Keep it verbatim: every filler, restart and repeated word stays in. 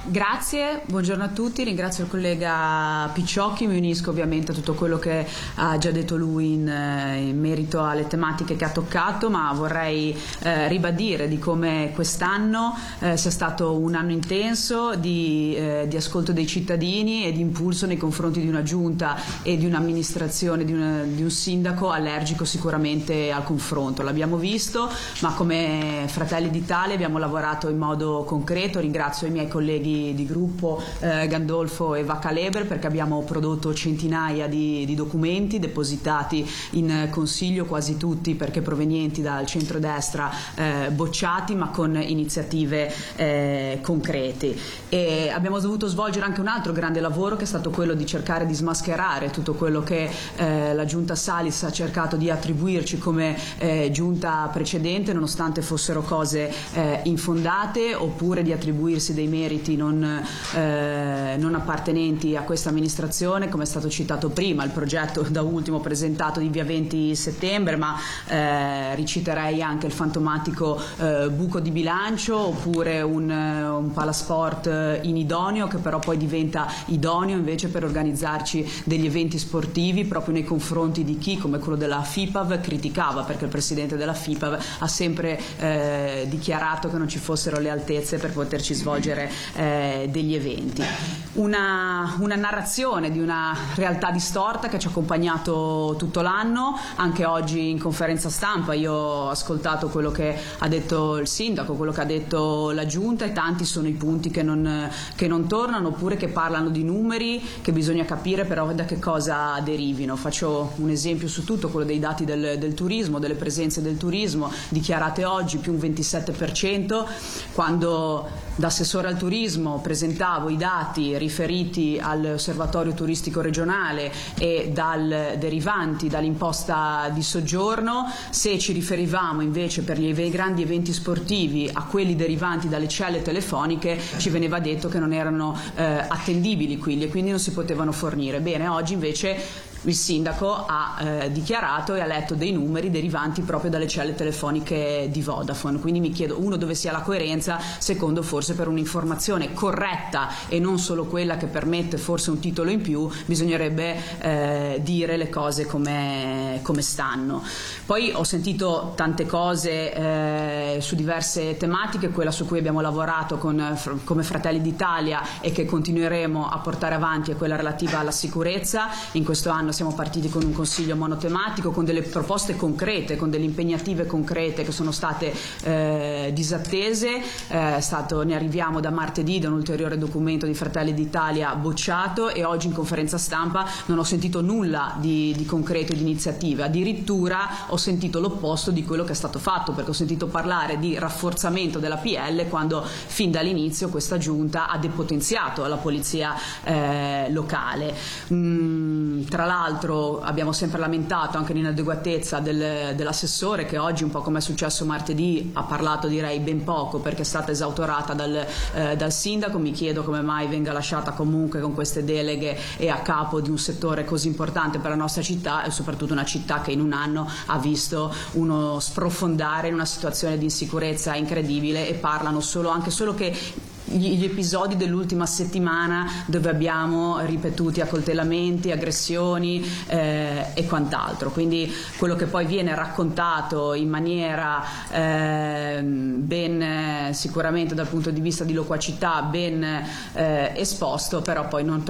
grazie, buongiorno a tutti, ringrazio il collega Picciocchi, mi unisco ovviamente a tutto quello che ha già detto lui in, in merito alle tematiche che ha toccato, ma vorrei eh, ribadire di come quest'anno eh, sia stato un anno intenso di, eh, di ascolto dei cittadini e di impulso nei confronti di una giunta e di un'amministrazione, di, una, di un sindaco allergico sicuramente al confronto. L'abbiamo visto, ma come Fratelli d'Italia abbiamo lavorato in modo concreto. Ringrazio i miei colleghi di gruppo eh, Gandolfo e Vaccaleber, perché abbiamo prodotto centinaia di, di documenti depositati in Consiglio, quasi tutti perché provenienti dal centrodestra, eh, bocciati ma con iniziative eh, concrete. E abbiamo dovuto svolgere anche un altro grande lavoro, che è stato quello di cercare di smascherare tutto quello che eh, la giunta Salis ha cercato di attribuirci come eh, giunta precedente, nonostante fossero cose eh, infondate, oppure di attribuirsi dei meriti non, eh, non appartenenti a questa amministrazione, come è stato citato prima il progetto da ultimo presentato di via venti settembre, ma eh, riciterei anche il fantomatico eh, buco di bilancio, oppure un, un palasport inidoneo che però poi diventa idoneo invece per organizzarci degli eventi sportivi proprio nei confronti di chi, come quello della FIPAV, criticava, perché il presidente della FIPAV ha sempre eh, dichiarato che non ci fossero le altezze per poterci svolgere eh, degli eventi. Una, una narrazione di una realtà distorta che ci ha accompagnato tutto l'anno. Anche oggi in conferenza stampa io ho ascoltato quello che ha detto il sindaco, quello che ha detto la giunta, e tanti sono i punti che non, che non tornano, oppure che parlano di numeri che bisogna capire però da che cosa derivino. Faccio un esempio su tutto, quello dei dati del, del turismo, delle presenze del turismo dichiarate oggi, più un ventisette per cento, quando da assessore al turismo presentavo i dati riferiti all'osservatorio turistico regionale e dal, derivanti dall'imposta di soggiorno. Se ci riferivamo invece per gli grandi eventi sportivi a quelli derivanti dalle celle telefoniche, ci veniva detto che non erano eh, attendibili quindi, e quindi non si potevano fornire. Bene, oggi invece il sindaco ha eh, dichiarato e ha letto dei numeri derivanti proprio dalle celle telefoniche di Vodafone, quindi mi chiedo, uno, dove sia la coerenza, secondo, forse per un'informazione corretta e non solo quella che permette forse un titolo in più, bisognerebbe eh, dire le cose come, come stanno. Poi ho sentito tante cose eh, su diverse tematiche. Quella su cui abbiamo lavorato con, come Fratelli d'Italia e che continueremo a portare avanti è quella relativa alla sicurezza. In questo anno siamo partiti con un consiglio monotematico, con delle proposte concrete, con delle impegnative concrete che sono state eh, disattese. Eh, stato, ne arriviamo da martedì da un ulteriore documento di Fratelli d'Italia bocciato, e oggi in conferenza stampa non ho sentito nulla di, di concreto e di iniziative. Addirittura ho sentito l'opposto di quello che è stato fatto, perché ho sentito parlare di rafforzamento della P L quando fin dall'inizio questa giunta ha depotenziato la polizia eh, locale. Mm, tra l'altro L'altro abbiamo sempre lamentato anche l'inadeguatezza del, dell'assessore, che oggi, un po' come è successo martedì, ha parlato direi ben poco perché è stata esautorata dal, eh, dal sindaco. Mi chiedo come mai venga lasciata comunque con queste deleghe e a capo di un settore così importante per la nostra città, e soprattutto una città che in un anno ha visto uno sprofondare in una situazione di insicurezza incredibile, e parlano solo, anche solo che gli episodi dell'ultima settimana, dove abbiamo ripetuti accoltellamenti, aggressioni eh, e quant'altro. Quindi quello che poi viene raccontato in maniera eh, ben, sicuramente dal punto di vista di loquacità, ben eh, esposto, però poi non